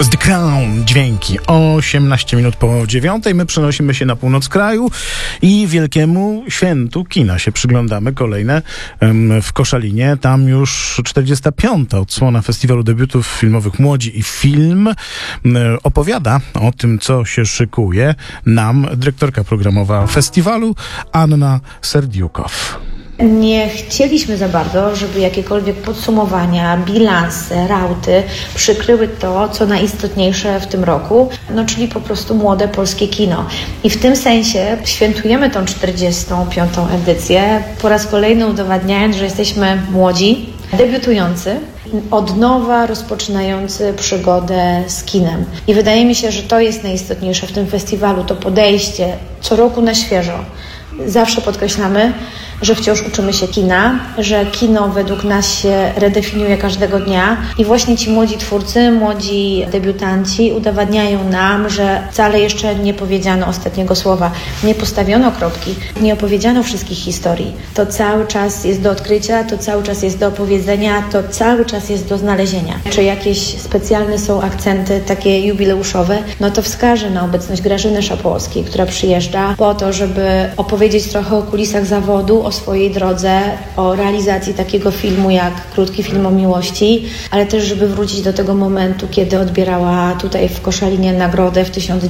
z The Crown dźwięki. 18 minut po 9. My przenosimy się na północ kraju i wielkiemu świętu kina się przyglądamy. Kolejne w Koszalinie. Tam już 45. odsłona Festiwalu Debiutów Filmowych Młodzi i Film. Opowiada o tym, co się szykuje, nam dyrektorka programowa festiwalu Anna Serdiukow. Nie chcieliśmy za bardzo, żeby jakiekolwiek podsumowania, bilanse, rauty przykryły to, co najistotniejsze w tym roku, czyli po prostu młode polskie kino. I w tym sensie świętujemy tą 45. edycję, po raz kolejny udowadniając, że jesteśmy młodzi, debiutujący, od nowa rozpoczynający przygodę z kinem. I wydaje mi się, że to jest najistotniejsze w tym festiwalu, to podejście co roku na świeżo. Zawsze podkreślamy, że wciąż uczymy się kina, że kino według nas się redefiniuje każdego dnia i właśnie ci młodzi twórcy, młodzi debiutanci udowadniają nam, że wcale jeszcze nie powiedziano ostatniego słowa, nie postawiono kropki, nie opowiedziano wszystkich historii. To cały czas jest do odkrycia, to cały czas jest do opowiedzenia, to cały czas jest do znalezienia. Czy jakieś specjalne są akcenty takie jubileuszowe, to wskażę na obecność Grażyny Szapłowskiej, która przyjeżdża po to, żeby opowiedzieć trochę o kulisach zawodu, o swojej drodze, o realizacji takiego filmu jak Krótki film o miłości, ale też żeby wrócić do tego momentu, kiedy odbierała tutaj w Koszalinie nagrodę w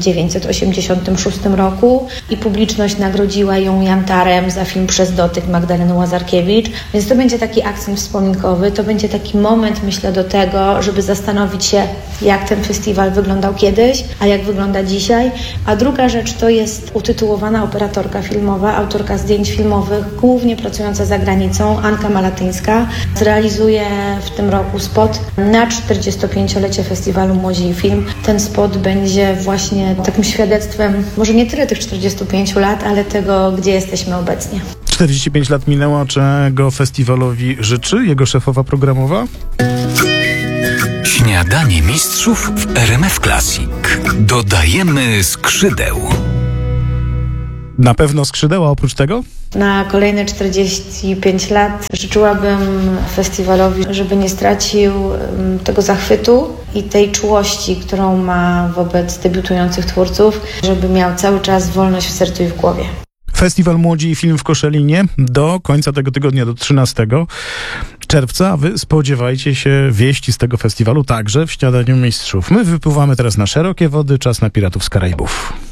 1986 roku i publiczność nagrodziła ją Jantarem za film Przez dotyk Magdaleny Łazarkiewicz. Więc to będzie taki akcent wspominkowy, to będzie taki moment, myślę, do tego, żeby zastanowić się, jak ten festiwal wyglądał kiedyś, a jak wygląda dzisiaj. A druga rzecz to jest utytułowana operatorka filmowa, autorka zdjęć filmowych, głównie pracująca za granicą, Anka Malatyńska, zrealizuje w tym roku spot na 45-lecie Festiwalu Młodzi i Film. Ten spot będzie właśnie takim świadectwem, może nie tyle tych 45 lat, ale tego, gdzie jesteśmy obecnie. 45 lat minęło, czego festiwalowi życzy jego szefowa programowa? Śniadanie mistrzów w RMF Classic. Dodajemy skrzydeł. Na pewno skrzydeła oprócz tego? Na kolejne 45 lat życzyłabym festiwalowi, żeby nie stracił tego zachwytu i tej czułości, którą ma wobec debiutujących twórców, żeby miał cały czas wolność w sercu i w głowie. Festiwal Młodzi i Film w Koszalinie do końca tego tygodnia, do 13 czerwca, a wy spodziewajcie się wieści z tego festiwalu także w Śniadaniu Mistrzów. My wypływamy teraz na szerokie wody, czas na Piratów z Karaibów.